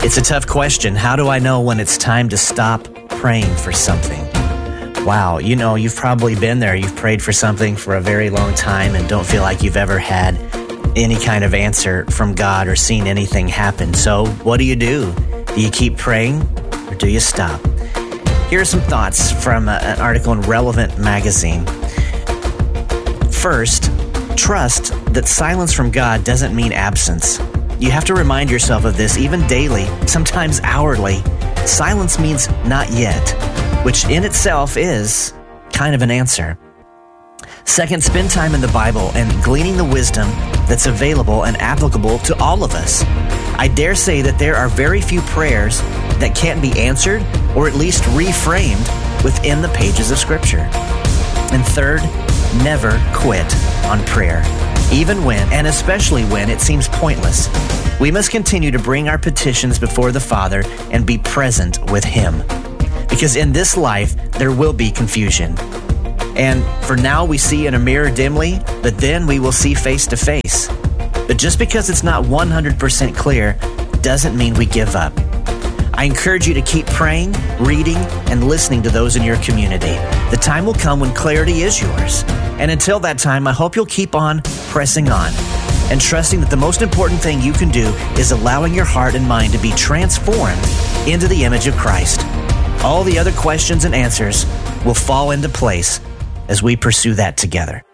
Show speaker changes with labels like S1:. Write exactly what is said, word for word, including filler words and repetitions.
S1: It's a tough question. How do I know when it's time to stop praying for something? Wow, you know, you've probably been there. You've prayed for something for a very long time and don't feel like you've ever had any kind of answer from God or seen anything happen. So what do you do? Do you keep praying or do you stop? Here are some thoughts from a, an article in Relevant Magazine. First, trust that silence from God doesn't mean absence. You have to remind yourself of this even daily, sometimes hourly. Silence means not yet, which in itself is kind of an answer. Second, spend time in the Bible and gleaning the wisdom that's available and applicable to all of us. I dare say that there are very few prayers that can't be answered or at least reframed within the pages of Scripture. And third, never quit on prayer, even when, and especially when, it seems pointless. We must continue to bring our petitions before the Father and be present with Him. Because in this life, there will be confusion. And for now, we see in a mirror dimly, but then we will see face to face. But just because it's not one hundred percent clear doesn't mean we give up. I encourage you to keep praying, reading, and listening to those in your community. The time will come when clarity is yours. And until that time, I hope you'll keep on pressing on and trusting that the most important thing you can do is allowing your heart and mind to be transformed into the image of Christ. All the other questions and answers will fall into place as we pursue that together.